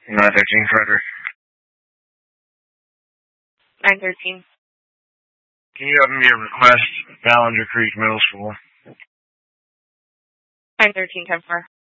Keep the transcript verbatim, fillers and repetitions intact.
nine thirteen, Frederick. nine thirteen. Can you have me a request, Ballinger Creek Middle School? nine thirteen, ten four.